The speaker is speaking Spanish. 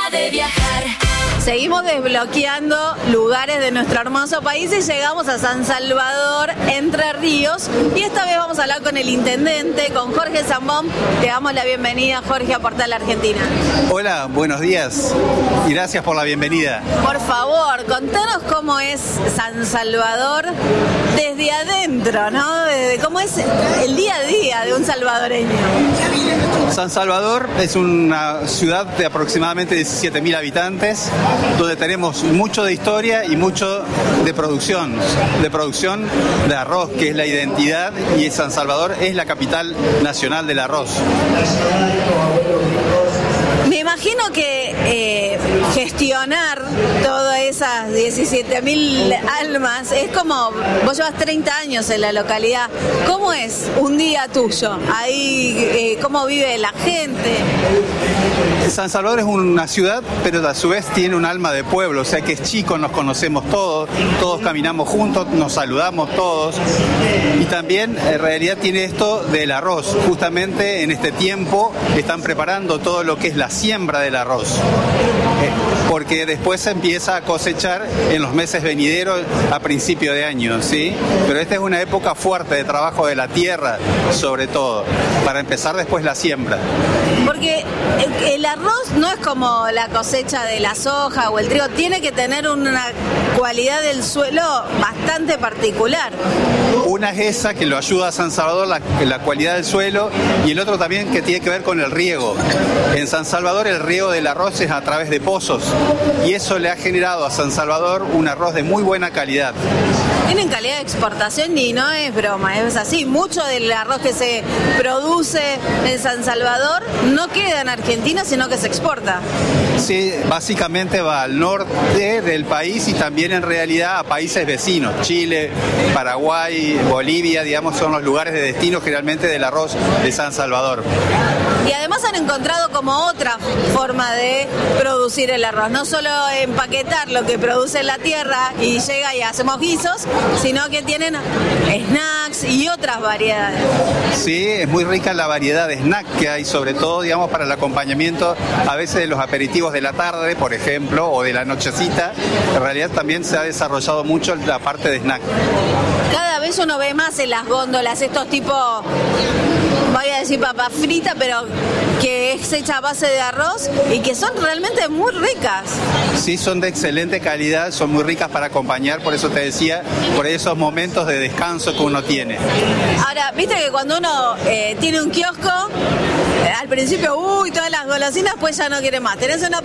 de viajar. Seguimos desbloqueando lugares de nuestro hermoso país y llegamos a San Salvador, Entre Ríos, y esta vez vamos a hablar con el intendente, con Jorge Zambón. Te damos la bienvenida, Jorge, a Portal Argentina. Hola, buenos días y gracias por la bienvenida. Por favor, contanos cómo es San Salvador desde adentro, ¿no? ¿Cómo es el día a día de un salvadoreño? San Salvador es una ciudad de aproximadamente 17.000 habitantes, donde tenemos mucho de historia y mucho de producción de arroz, que es la identidad, y San Salvador es la capital nacional del arroz. Me imagino que gestionar todas esas 17.000 almas es como, vos llevas 30 años en la localidad, ¿cómo es un día tuyo? Ahí, ¿cómo vive la gente? San Salvador es una ciudad, pero a su vez tiene un alma de pueblo, o sea que es chico, nos conocemos todos caminamos juntos, nos saludamos todos, y también en realidad tiene esto del arroz. Justamente en este tiempo están preparando todo lo que es la siembra del arroz, porque después se empieza a cosechar en los meses venideros a principio de año, ¿sí? Pero esta es una época fuerte de trabajo de la tierra, sobre todo, para empezar después la siembra. Porque el arroz no es como la cosecha de la soja o el trigo, tiene que tener una cualidad del suelo bastante particular. Una es esa, que lo ayuda a San Salvador, la cualidad del suelo, y el otro también que tiene que ver con el riego. En San Salvador el riego del arroz es a través de pozos, y eso le ha generado a San Salvador un arroz de muy buena calidad. Tienen calidad de exportación y no es broma, es así. Mucho del arroz que se produce en San Salvador no queda en Argentina, sino que se exporta. Sí, básicamente va al norte del país y también en realidad a países vecinos. Chile, Paraguay, Bolivia, digamos, son los lugares de destino generalmente del arroz de San Salvador. Y además han encontrado como otra forma de producir el arroz, no solo empaquetar lo que produce la tierra y llega y hacemos guisos, sino que tienen snacks y otras variedades. Sí, es muy rica la variedad de snacks que hay, sobre todo, digamos, para el acompañamiento a veces de los aperitivos de la tarde, por ejemplo, o de la nochecita. En realidad también se ha desarrollado mucho la parte de snack. Cada vez uno ve más en las góndolas estos tipos, voy a decir papas fritas, pero que es hecha a base de arroz y que son realmente muy ricas. Sí, son de excelente calidad, son muy ricas para acompañar, por eso te decía, por esos momentos de descanso que uno tiene. Ahora, viste que cuando uno tiene un kiosco, al principio, todas las golosinas, pues ya no quiere más. Tenés una